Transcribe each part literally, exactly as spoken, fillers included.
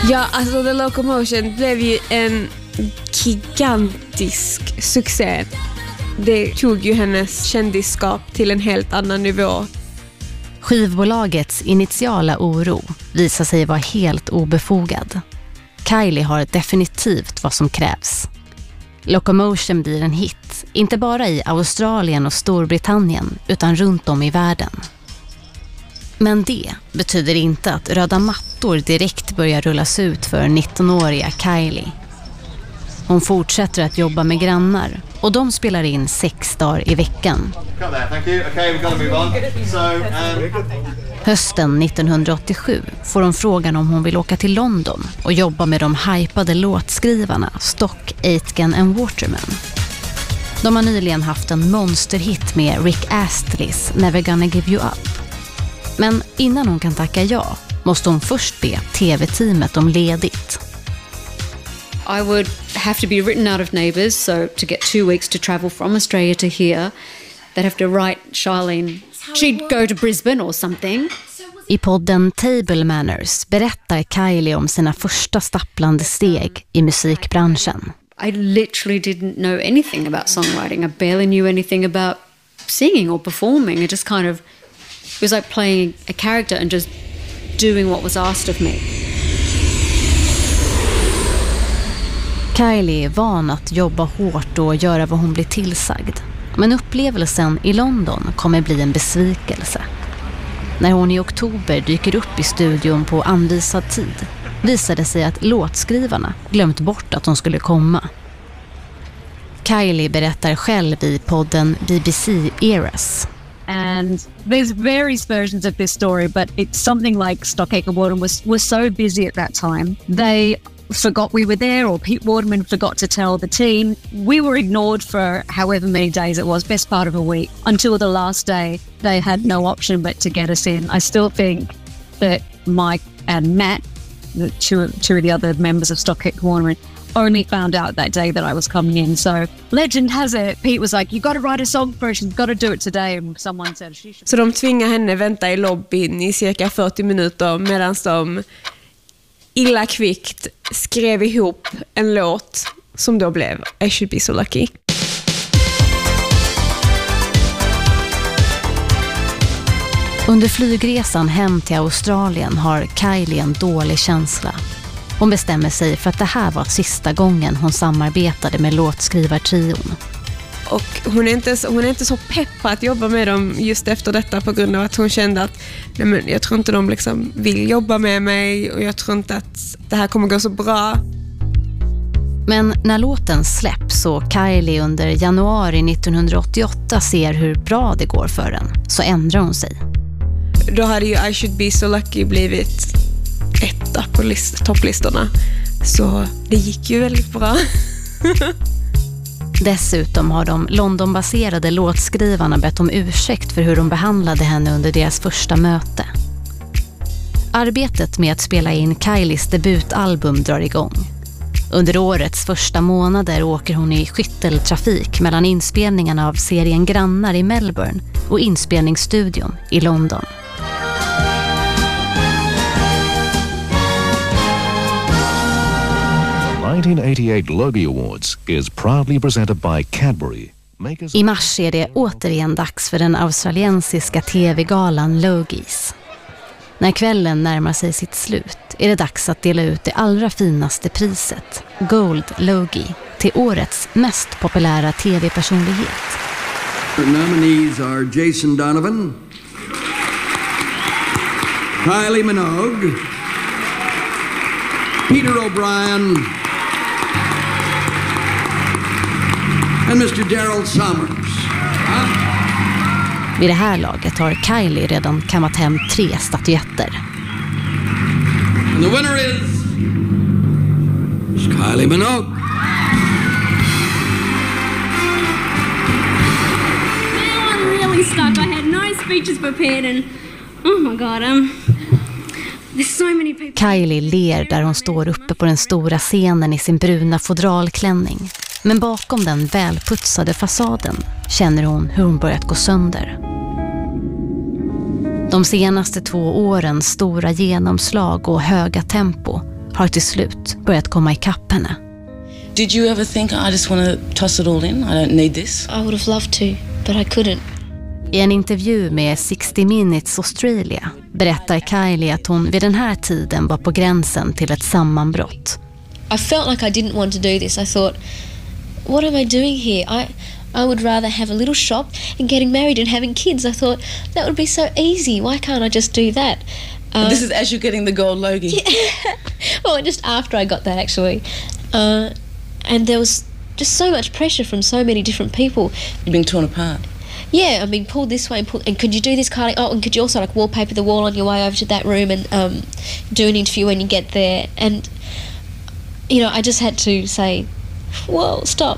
Ja, alltså The Locomotion blev ju en gigantisk succé. Det tog ju hennes kändisskap till en helt annan nivå. Skivbolagets initiala oro visar sig vara helt obefogad. Kylie har definitivt vad som krävs. Locomotion blir en hit, inte bara i Australien och Storbritannien utan runt om i världen. Men det betyder inte att röda mattor direkt börjar rullas ut för nittonåriga Kylie. Hon fortsätter att jobba med grannar och de spelar in sex dagar i veckan. Hösten nittonhundraåttiosju får hon frågan om hon vill åka till London och jobba med de hypade låtskrivarna Stock, Aitken and Waterman. De har nyligen haft en monsterhit med Rick Astley's Never Gonna Give You Up. Men innan hon kan tacka ja måste hon först be tv-teamet om ledigt. I would have to be written out of Neighbours, so to get two weeks to travel from Australia to here, they'd have to write Charlene. She'd go to Brisbane or something. I podden Table Manners berättar Kylie om sina första stapplande steg i musikbranschen. I literally didn't know anything about songwriting. I barely knew anything about singing or performing. It just kind of it was like playing a character and just doing what was asked of me. Kylie är van att jobba hårt och göra vad hon blir tillsagd. Men upplevelsen i London kommer bli en besvikelse. När hon i oktober dyker upp i studion på anvisad tid visade sig att låtskrivarna glömt bort att de skulle komma. Kylie berättar själv i podden B B C Eras. And there's various versions of this story, but it's something like Stock, Aitken, Waterman was, was so busy at that time. They forgot we were there, or Pete Waterman forgot to tell the team. We were ignored for however many days it was, best part of a week, until the last day. They had no option but to get us in. I still think that Mike and Matt, the two, two of the other members of Stock, Aitken, Waterman, only found out that day that I was coming in. So legend has it, Pete was like, you got to write a song for her, she's got to do it today. And someone said she should. Så de tvingar henne vänta i lobbyn i cirka fyrtio minuter medan de illa kvickt skrev ihop en låt som då blev I Should Be So Lucky. Under flygresan hem till Australien har Kylie en dålig känsla. Hon bestämmer sig för att det här var sista gången hon samarbetade med låtskrivartrion. Och hon är, inte, hon är inte så pepp på att jobba med dem just efter detta på grund av att hon kände att nej men, jag tror inte de liksom vill jobba med mig och jag tror inte att det här kommer gå så bra. Men när låten släpps och Kylie under januari nittonhundraåttioåtta ser hur bra det går för den så ändrar hon sig. Då hade ju I Should Be So Lucky blivit etta på list- topplistorna. Så det gick ju väldigt bra. Dessutom har de Londonbaserade låtskrivarna bett om ursäkt för hur de behandlade henne under deras första möte. Arbetet med att spela in Kylies debutalbum drar igång. Under årets första månader åker hon i skytteltrafik mellan inspelningarna av serien Grannar i Melbourne och inspelningsstudion i London. nineteen eighty-eight Logie Awards is proudly presented by Cadbury. I mars är det återigen dags för den australiensiska tv-galan Logies. När kvällen närmar sig sitt slut är det dags att dela ut det allra finaste priset, Gold Logie, till årets mest populära tv-personlighet. The nominees are Jason Donovan, Kylie Minogue, Peter O'Brien and mister Daryl Summers. Vid det här laget har Kylie redan kammat hem tre statyetter. And the winner is Kylie Minogue. That one really stuck. I had no speeches prepared and oh my god, um there's so many people. Kylie ler där hon står uppe på den stora scenen i sin bruna fodralklänning. Men bakom den välputsade fasaden känner hon hur hon börjat gå sönder. De senaste två årens stora genomslag och höga tempo har till slut börjat komma ikapp henne. Did you ever think, I just want to toss it all in? I don't need this? I would have loved to, but I couldn't. I en intervju med sixty minutes Australia berättar Kylie att hon vid den här tiden var på gränsen till ett sammanbrott. I felt like I didn't want to do this. I thought, what am I doing here? I I would rather have a little shop and getting married and having kids. I thought that would be so easy. Why can't I just do that? Uh, this is as you're getting the gold Logie. Yeah. Well, just after I got that, actually. Uh, and there was just so much pressure from so many different people. You've been torn apart. Yeah, I'm being pulled this way and pulled. And could you do this, Kylie? Oh, and could you also like wallpaper the wall on your way over to that room and um, do an interview when you get there? And you know, I just had to say, whoa, stop.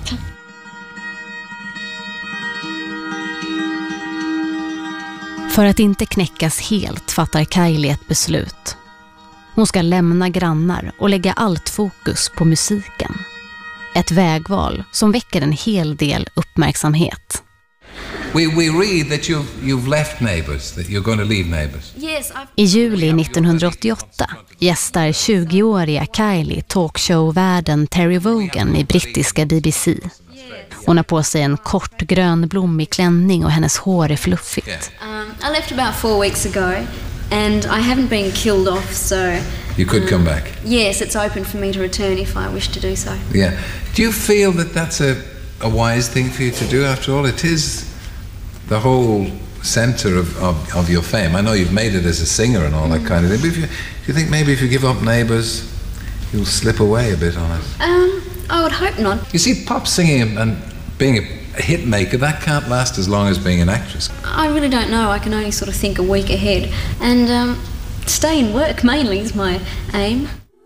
För att inte knäckas helt fattar Kylie ett beslut. Hon ska lämna grannar och lägga allt fokus på musiken. Ett vägval som väcker en hel del uppmärksamhet. We, we read that you've, you've left Neighbours, that you're going to leave Neighbours. Yes, I've... I juli nittonhundraåttioåtta gästar tjugoåriga Kylie talkshow-värden Terry Wogan i brittiska B B C. Hon har på sig en kort grön blommig klänning och hennes hår är fluffigt. Um, I left about four weeks ago and I haven't been killed off, so... You could um, come back. Yes, it's open for me to return if I wish to do so. Yeah. Do you feel that that's a, a wise thing for you to do? After all, it is the whole centre of, of, of your fame. I know you've made it as a singer and all that kind of thing, but if you, do you think maybe if you give up Neighbours, you'll slip away a bit on it? Um, I would hope not. You see, pop singing and being a hit maker, that can't last as long as being an actress. I really don't know. I can only sort of think a week ahead. And um, stay in work mainly is my aim.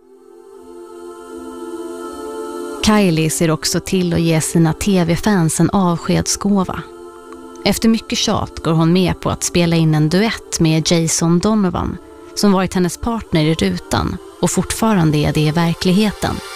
Kylie ser också till att ge sina tv-fans en avskedsgåva. Efter mycket tjat går hon med på att spela in en duett med Jason Donovan, som varit hennes partner i rutan och fortfarande är det i verkligheten.